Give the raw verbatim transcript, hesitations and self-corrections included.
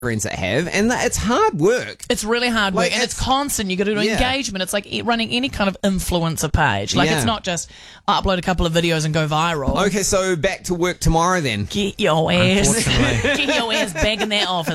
friends that have, and that it's hard work. It's really hard work, Like, and it's, it's- constant. You got to do Yeah. engagement. It's like e- running any kind of influencer page. Like Yeah. it's not just upload a couple of videos and go viral. Okay, so back to work tomorrow then. Get your ass, Unfortunately. get your ass back in that office.